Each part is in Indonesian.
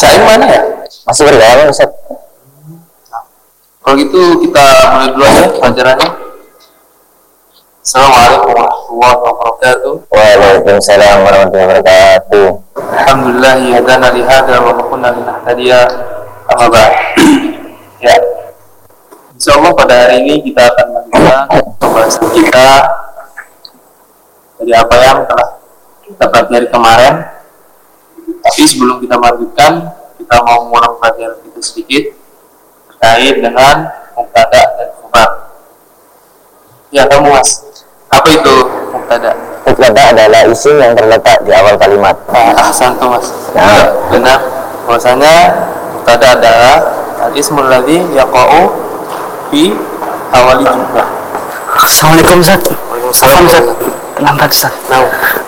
Sain mana ya? Masih berjalan Ustaz. Kalau gitu kita mulai dulu aja pelajarannya. Assalamualaikum warahmatullahi wabarakatuh. Waalaikumsalam warahmatullahi wabarakatuh. Alhamdulillah hadana li hadza wa ma kunna linahtadiya amma ba'd. Ya. Insyaallah pada hari ini kita akan melanjutkan pembahasan kita dari apa yang telah kita pelajari kemarin. Tapi sebelum kita melanjutkan, kita mau mengulang pelajaran kita sedikit terkait dengan mubtada dan khabar. Ya, kamu Mas. Apa itu mubtada? Mubtada adalah isim yang terletak di awal kalimat. Ahsantum Mas. Nah, benar. Bahwasanya mubtada adalah al-ismul ladzi yaqa'u fi awali jumlah. Assalamualaikum Ustaz. Waalaikumsalam Ustaz. Lambat Ustaz. Nah,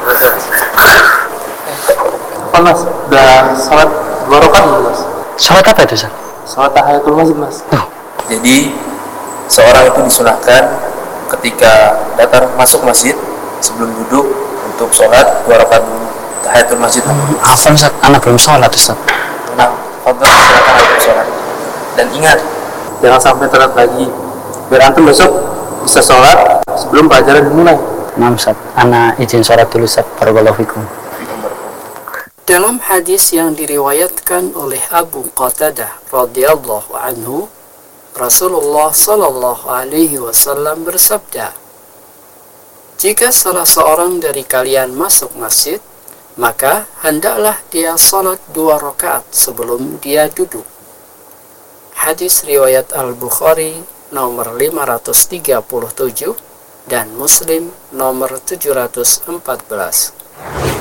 apa Mas? Udah sholat 2 rakaat belum Mas? Sholat apa itu Ustaz? Sholat tahiyatul masjid Mas. Jadi seorang itu disunahkan ketika datang masuk masjid sebelum duduk untuk sholat 2 rakaat tahiyatul masjid. Afwan Ustaz, anak belum sholat Ustaz. Nah, fadhil silakan untuk sholat. Dan ingat, jangan sampai telat lagi. Biar antum besok bisa sholat sebelum pelajaran dimulai. Nah Ustaz, anak izin sholat dulu Ustaz. Barakallahu fikum. Dalam hadis yang diriwayatkan oleh Abu Qatadah radhiyallahu anhu, Rasulullah sallallahu alaihi wasallam bersabda, "Jika salah seorang dari kalian masuk masjid, maka hendaklah dia salat 2 rakaat sebelum dia duduk." Hadis riwayat Al-Bukhari nomor 537 dan Muslim nomor 714.